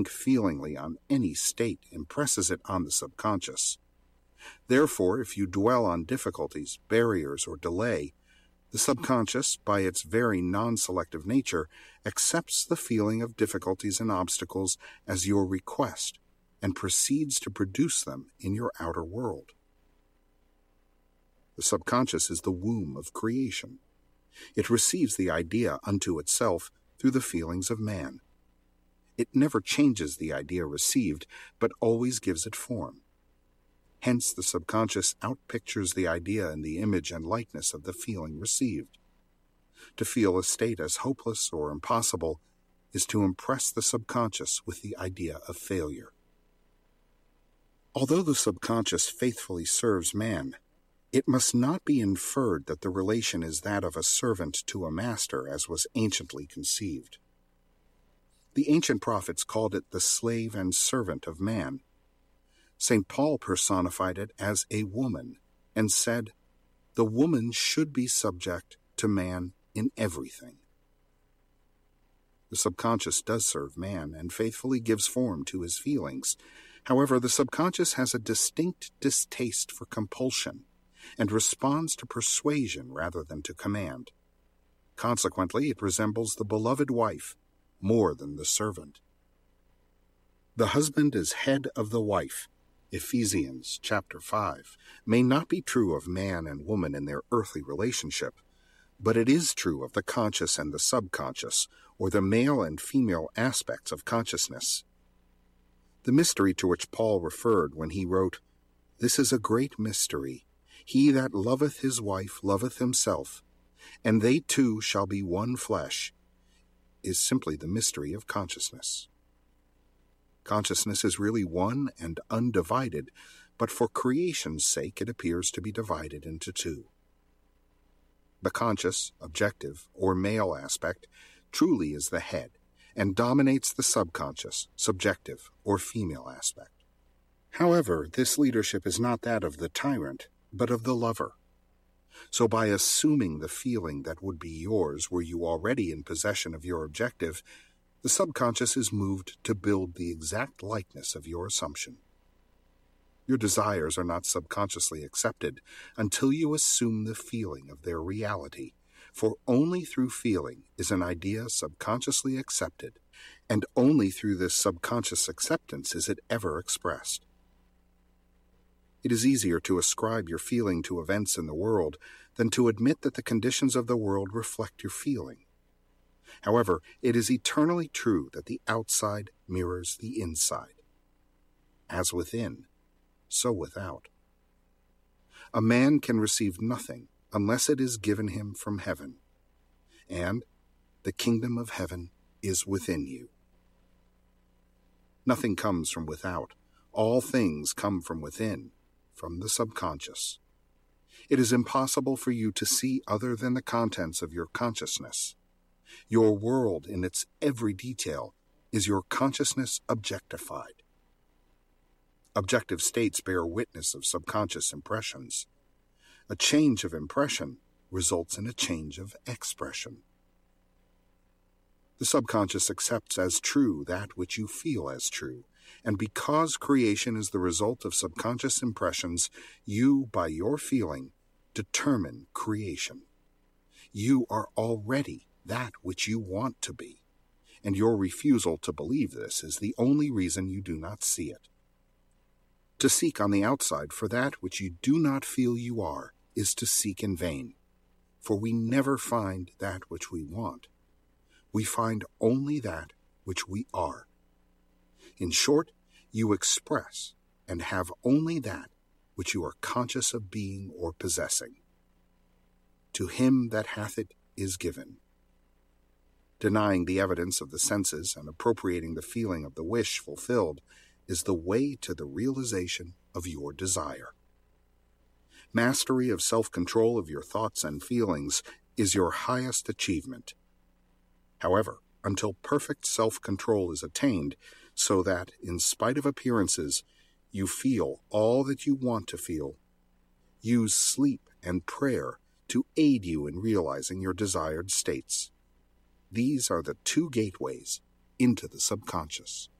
think feelingly on any state impresses it on the subconscious. Therefore, if you dwell on difficulties, barriers, or delay, the subconscious, by its very non-selective nature, accepts the feeling of difficulties and obstacles as your request and proceeds to produce them in your outer world. The subconscious is the womb of creation. It receives the idea unto itself through the feelings of man. It never changes the idea received, but always gives it form. Hence, the subconscious outpictures the idea in the image and likeness of the feeling received. To feel a state as hopeless or impossible is to impress the subconscious with the idea of failure. Although the subconscious faithfully serves man, it must not be inferred that the relation is that of a servant to a master as was anciently conceived. The ancient prophets called it the slave and servant of man. St. Paul personified it as a woman and said, "The woman should be subject to man in everything." The subconscious does serve man and faithfully gives form to his feelings. However, the subconscious has a distinct distaste for compulsion and responds to persuasion rather than to command. Consequently, it resembles the beloved wife more than the servant. The husband is head of the wife, Ephesians chapter 5, may not be true of man and woman in their earthly relationship, but it is true of the conscious and the subconscious, or the male and female aspects of consciousness. The mystery to which Paul referred when he wrote, "This is a great mystery. He that loveth his wife loveth himself, and they two shall be one flesh," is simply the mystery of consciousness. Consciousness is really one and undivided, but for creation's sake it appears to be divided into two. The conscious, objective, or male aspect truly is the head, and dominates the subconscious, subjective, or female aspect. However, this leadership is not that of the tyrant, but of the lover. So by assuming the feeling that would be yours were you already in possession of your objective, the subconscious is moved to build the exact likeness of your assumption. Your desires are not subconsciously accepted until you assume the feeling of their reality, for only through feeling is an idea subconsciously accepted, and only through this subconscious acceptance is it ever expressed. It is easier to ascribe your feeling to events in the world than to admit that the conditions of the world reflect your feeling. However, it is eternally true that the outside mirrors the inside. As within, so without. A man can receive nothing unless it is given him from heaven, and the kingdom of heaven is within you. Nothing comes from without. All things come from within, from the subconscious. It is impossible for you to see other than the contents of your consciousness. Your world in its every detail is your consciousness objectified. Objective states bear witness of subconscious impressions. A change of impression results in a change of expression. The subconscious accepts as true that which you feel as true, and because creation is the result of subconscious impressions, you, by your feeling, determine creation. You are already that which you want to be, and your refusal to believe this is the only reason you do not see it. To seek on the outside for that which you do not feel you are is to seek in vain, for we never find that which we want. We find only that which we are. In short, you express and have only that which you are conscious of being or possessing. To him that hath it is given. Denying the evidence of the senses and appropriating the feeling of the wish fulfilled is the way to the realization of your desire. Mastery of self-control of your thoughts and feelings is your highest achievement. However, until perfect self-control is attained, so that, in spite of appearances, you feel all that you want to feel, use sleep and prayer to aid you in realizing your desired states. These are the two gateways into the subconscious.